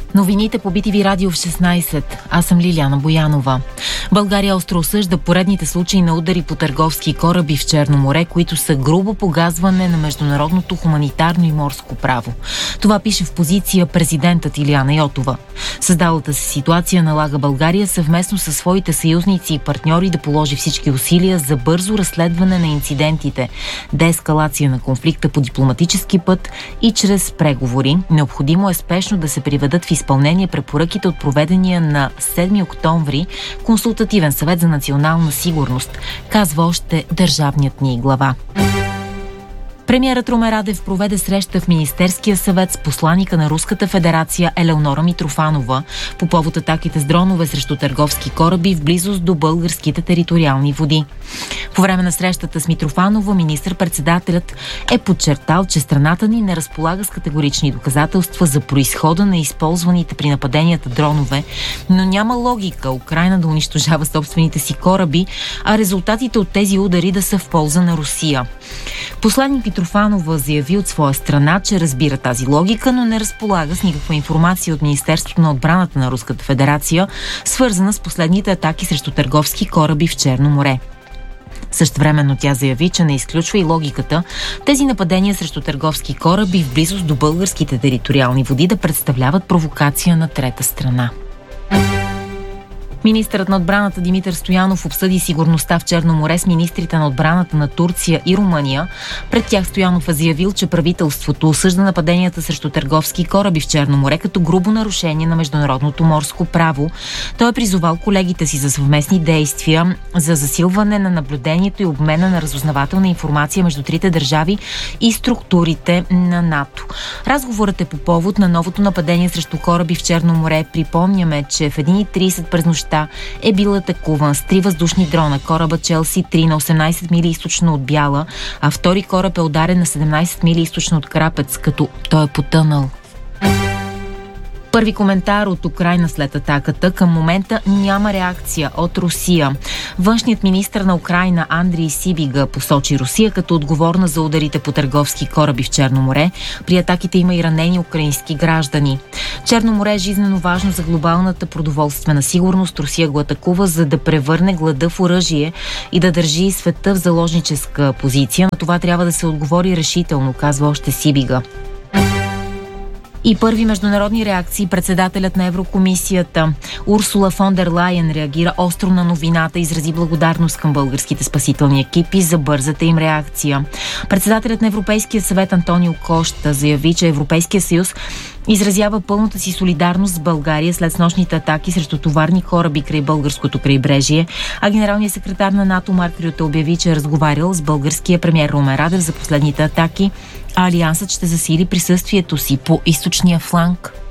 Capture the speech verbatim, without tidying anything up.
Новините по Би Ти Ви Радио в шестнайсет. Аз съм Лиляна Боянова. България остро осъжда поредните случаи на удари по търговски кораби в Черно море, които са грубо погазване на международното хуманитарно и морско право. Това пише в позиция президентът Илияна Йотова. Създалата се ситуация налага България съвместно със своите съюзници и партньори да положи всички усилия за бързо разследване на инцидентите, деескалация на конфликта по дипломатически път и чрез преговори. Необходимо е спешно да се приведат в изпълнение препоръките от проведения на седми октомври Консултативен съвет за национална сигурност, казва още държавният ни глава. Премиерът Румен Радев проведе среща в Министерския съвет с посланика на Руската федерация Елеонора Митрофанова по повод атаките с дронове срещу търговски кораби в близост до българските териториални води. По време на срещата с Митрофанова министър-председателят е подчертал, че страната ни не разполага с категорични доказателства за произхода на използваните при нападенията дронове, но няма логика Украйна да унищожава собствените си кораби, а резултатите от тези удари да са в полза на Русия. Посланник Митрофанова заяви от своя страна, че разбира тази логика, но не разполага с никаква информация от Министерството на отбраната на Руската федерация, свързана с последните атаки срещу търговски кораби в Черно море. Същевременно тя заяви, че не изключва и логиката тези нападения срещу търговски кораби в близост до българските териториални води да представляват провокация на трета страна. Министърът на отбраната Димитър Стоянов обсъди сигурността в Черно море с министрите на отбраната на Турция и Румъния. Пред тях Стоянов е заявил, че правителството осъжда нападенията срещу търговски кораби в Черно море като грубо нарушение на международното морско право. Той е призовал колегите си за съвместни действия за засилване на наблюдението и обмена на разузнавателна информация между трите държави и структурите на НАТО. Разговорът е по повод на новото нападение срещу кораби в Черно море. Припомняме, че в едно и трийсет през нощта е бил атакуван с три въздушни дрона кораба Челси три на осемнайсет мили източно от Бяла, а втори кораб е ударен на седемнайсет мили източно от Крапец, като той е потънал. Първи коментар от Украйна след атаката. Към момента няма реакция от Русия. Външният министър на Украйна Андрий Сибига посочи Русия като отговорна за ударите по търговски кораби в Черно море. При атаките има и ранени украински граждани. Черно море е жизнено важно за глобалната продоволствена сигурност. Русия го атакува, за да превърне глада в оръжие и да държи света в заложническа позиция. На това трябва да се отговори решително, казва още Сибига. И първи международни реакции. Председателят на Еврокомисията Урсула фон дер Лайен реагира остро на новината и изрази благодарност към българските спасителни екипи за бързата им реакция. Председателят на Европейския съвет Антонио Кошта заяви, че Европейския съюз изразява пълната си солидарност с България след снощните атаки срещу товарни кораби край българското крайбрежие, а генералният секретар на НАТО Марк Рюте обяви, че е разговарял с българския премиер Румен Радев за последните атаки, а Алиансът ще засили присъствието си по източния фланг.